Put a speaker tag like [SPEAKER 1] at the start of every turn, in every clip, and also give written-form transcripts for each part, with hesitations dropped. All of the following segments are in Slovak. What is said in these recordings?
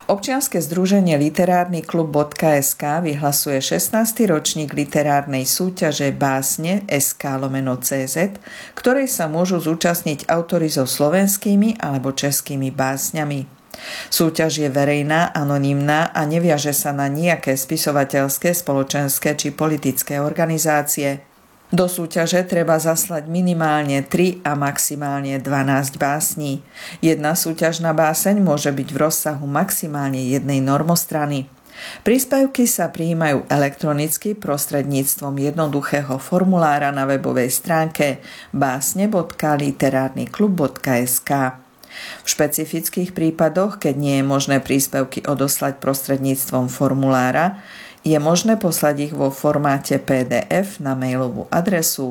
[SPEAKER 1] Občianske združenie literárnyklub.sk vyhlasuje 16. ročník literárnej súťaže Básne SK/CZ, ktorej sa môžu zúčastniť autori so slovenskými alebo českými básňami. Súťaž je verejná, anonymná a neviaže sa na nejaké spisovateľské, spoločenské či politické organizácie. Do súťaže treba zaslať minimálne 3 a maximálne 12 básní. Jedna súťažná báseň môže byť v rozsahu maximálne jednej normostrany. Príspevky sa prijímajú elektronicky prostredníctvom jednoduchého formulára na webovej stránke básne.literárnyklub.sk. V špecifických prípadoch, keď nie je možné príspevky odoslať prostredníctvom formulára, je možné poslať ich vo formáte PDF na mailovú adresu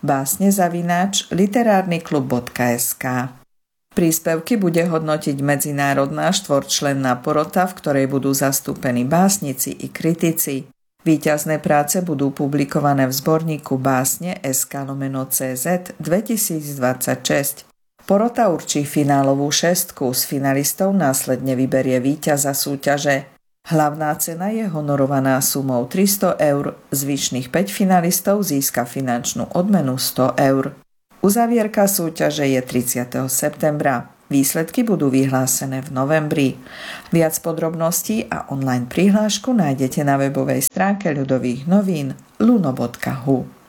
[SPEAKER 1] básne@literárnyklub.sk. Príspevky bude hodnotiť medzinárodná štvorčlenná porota, v ktorej budú zastúpení básnici i kritici. Víťazné práce budú publikované v zborníku Básne SK/CZ 2026. Porota určí finálovú šestku, z finalistov následne vyberie víťaza súťaže. Hlavná cena je honorovaná sumou 300 eur, zvyšných 5 finalistov získa finančnú odmenu 100 eur. Uzavierka súťaže je 30. septembra. Výsledky budú vyhlásené v novembri. Viac podrobností a online prihlášku nájdete na webovej stránke Ľudových novín luno.hu.